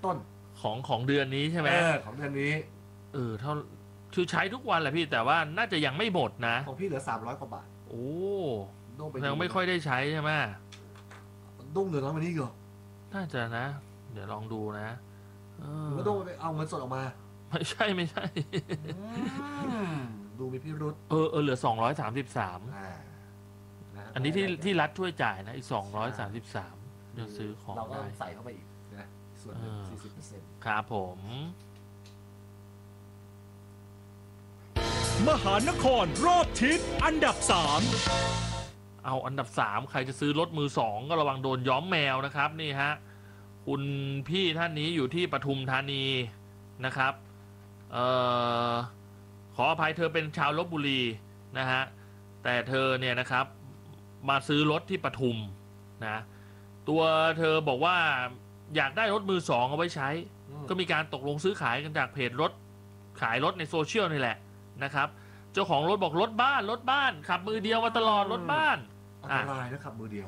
ต้นของเดือนนี้ใช่ไหมของเดือนนี้เท่าคือใช้ทุกวันแหละพี่แต่ว่าน่าจะยังไม่หมดนะของพี่เหลือ300 กว่าบาทโอ้ด้งไปยังไม่ค่อยได้ใช้ใช่ไหมด้งเหลือน้อยกว่านี้เหรอน่าจะนะ เดี๋ยวลองดูนะหรือว่าด้งไปเอาเงินสดออกมาไม่ใช่ดูมีพิรุธเหลือ233อันนี้ที่รัฐช่วยจ่ายนะอีก233เดี๋ยวซื้อของเราก็ใส่เข้าไปอีกนะส่วนหนึ่ง40% ครับผมมหานครรอบทิศอันดับ 3เอาอันดับ3ใครจะซื้อรถมือ2ก็ระวังโดนย้อมแมวนะครับนี่ฮะคุณพี่ท่านนี้อยู่ที่ปทุมธานีนะครับขออภัยเธอเป็นชาวลพบุรีนะฮะแต่เธอเนี่ยนะครับมาซื้อรถที่ปทุมนะตัวเธอบอกว่าอยากได้รถมือ2เอาไว้ใช้ก็มีการตกลงซื้อขายกันจากเพจรถขายรถในโซเชียลนี่แหละนะครับเจ้าของรถบอกรถบ้านขับมือเดียวมาตลอดรถบ้านอันตรายนะขับมือเดียว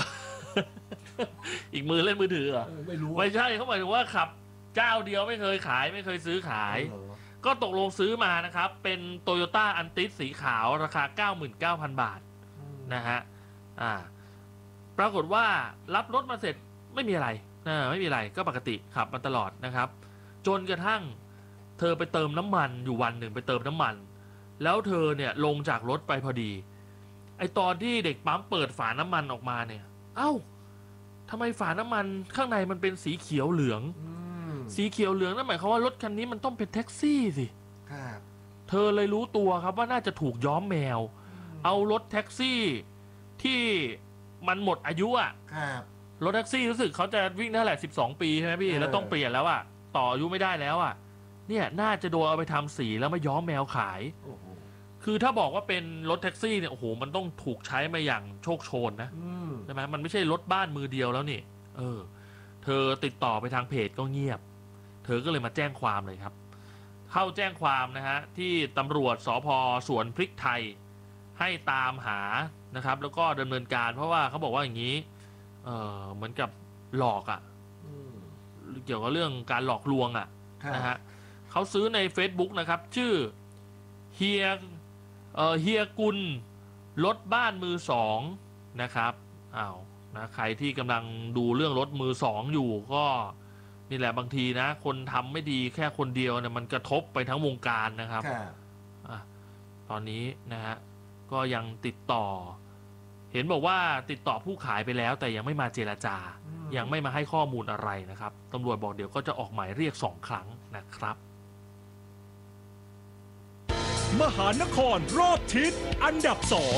อีกมือเล่นมือถือเหรอไม่รู้ไม่ใช่เขาหมายถึงว่าขับเจ้าเดียวไม่เคยขายไม่เคยซื้อขายก็ตกลงซื้อมานะครับเป็น Toyota Altis สีขาวราคา 99,000 บาทนะฮะปรากฏว่ารับรถมาเสร็จไม่มีอะไรก็ปกติขับมาตลอดนะครับจนกระทั่งเธอไปเติมน้ำมันอยู่วันหนึ่งไปเติมน้ำมันแล้วเธอเนี่ยลงจากรถไปพอดีไอตอนที่เด็กปั๊มเปิดฝาน้ำมันออกมาเนี่ยเอ้าทำไมฝาน้ำมันข้างในมันเป็นสีเขียวเหลืองสีเขียวเหลืองนั่นหมายความว่ารถคันนี้มันต้องเป็นแท็กซี่สิเธอเลยรู้ตัวครับว่าน่าจะถูกย้อมแมวเอารถแท็กซี่ที่มันหมดอายุรถแท็กซี่รู้สึกเขาจะวิ่งได้แหละ12 ปีใช่ไหมพี่แล้วต้องเปลี่ยนแล้วต่ออายุไม่ได้แล้วเนี่ยน่าจะโดนเอาไปทำสีแล้วมาย้อมแมวขายคือถ้าบอกว่าเป็นรถแท็กซี่เนี่ยโอ้โหมันต้องถูกใช้มาอย่างโชคโชนนะใช่ไหมมันไม่ใช่รถบ้านมือเดียวแล้วนี่เธอติดต่อไปทางเพจก็เงียบเธอก็เลยมาแจ้งความเลยครับเข้าแจ้งความนะฮะที่ตำรวจสภ.สวนพริกไทยให้ตามหานะครับแล้วก็ดำเนินการเพราะว่าเขาบอกว่าอย่างนี้เหมือนกับหลอกเกี่ยวกับเรื่องการหลอกลวงนะฮะเขาซื้อใน Facebook นะครับชื่อเฮียกุลรถบ้านมือ2นะครับนะใครที่กำลังดูเรื่องรถมือ2อยู่ก็นี่แหละบางทีนะคนทำไม่ดีแค่คนเดียวเนี่ยมันกระทบไปทั้งวงการนะครับตอนนี้นะฮะก็ยังติดต่อเห็นบอกว่าติดต่อผู้ขายไปแล้วแต่ยังไม่มาเจรจายังไม่มาให้ข้อมูลอะไรนะครับตำรวจบอกเดี๋ยวก็จะออกหมายเรียก2 ครั้งนะครับมหานครรอบทิศอันดับ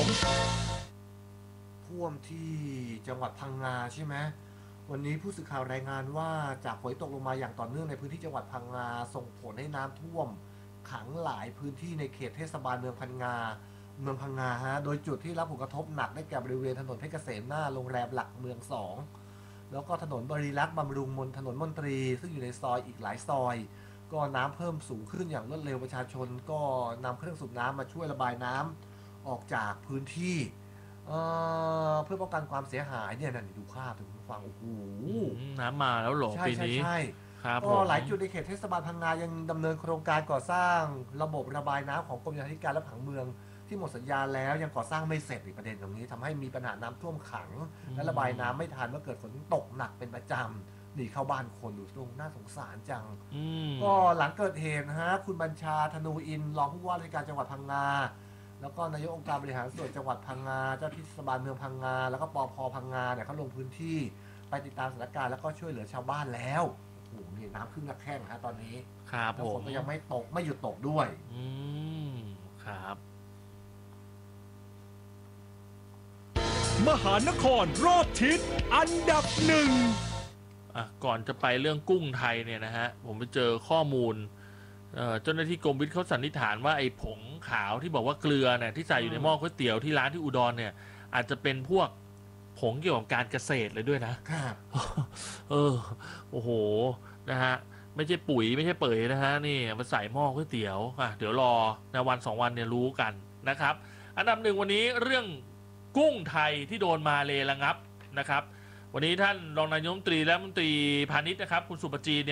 ท่วมที่จังหวัดพังงาใช่ไหมวันนี้ผู้สื่อข่าวรายงานว่าจากฝนตกลงมาอย่างต่อเนื่องในพื้นที่จังหวัดพังงาส่งผลให้น้ำท่วมขังหลายพื้นที่ในเขตเทศบาลเมืองพังงาโดยจุดที่รับผลกระทบหนักได้แก่บริเวณถนนเพชรเกษมหน้าโรงแรมหลักเมือง2แล้วก็ถนนบริรักษ์บำรุงถนนมนตรีซึ่งอยู่ในซอยอีกหลายซอยก็น้ำเพิ่มสูงขึ้นอย่างรวดเร็วประชาชนก็นำเครื่องสูบน้ำมาช่วยระบายน้ำออกจากพื้นที่เพื่อป้องกันความเสียหายเนี่ยนั่นดูภาพถึงฟังโอ้โหน้ำมาแล้วหรอปีนี้ใช่ก็หลายจุดในเขตเทศบาลพังงายังดำเนินโครงการก่อสร้างระบบระบายน้ำของกรมโยธาธิการและผังเมืองที่หมดสัญญาแล้วยังก่อสร้างไม่เสร็จอีกประเด็นตรงนี้ทำให้มีปัญหาน้ำท่วมขังและระบายน้ำไม่ทันเมื่อเกิดฝนตกหนักเป็นประจำหนีเข้าบ้านคนดูตรงน่าสงสารจังก็หลังเกิดเหตุคุณบัญชาธนูอินรองผู้ว่าราชการจังหวัดพังงาแล้วก็นายกองค์การบริหารส่วนจังหวัดพังงาเจ้าที่เทศบาลเมืองพังงาแล้วก็ปภ.พังงาเนี่ยเขาลงพื้นที่ไปติดตามสถานการณ์แล้วก็ช่วยเหลือชาวบ้านแล้วโอ้โหนี่น้ำขึ้นหนักแข้งตอนนี้ครับแล้วฝนก็ยังไม่ตกไม่หยุดตกด้วยครับมหานครรอบทิศอันดับ1 ก่อนจะไปเรื่องกุ้งไทยเนี่ยนะฮะผมไปเจอข้อมูลเจ้าหน้าที่กรมวิทย์เขาสันนิษฐานว่าไอ้ผงขาวที่บอกว่าเกลือเนี่ยที่ใส่อยู่ในหม้อก๋วยเตี๋ยวที่ร้านที่อุดรเนี่ยอาจจะเป็นพวกผงเกี่ยวกับการเกษตรเลยด้วยนะครับโอ้โหนะฮะไม่ใช่ปุ๋ยไม่ใช่เป๋ยนะฮะนี่มาใส่หม้อก๋วยเตี๋ยวเดี๋ยวรอในวัน2 วันเนี่ยรู้กันนะครับอันดับ1วันนี้เรื่องกุ้งไทยที่โดนมาเลย์ระงับนะครับวันนี้ท่านรองนายกรัฐมนตรีและรัฐมนตรีพาณิชย์นะครับคุณสุปจี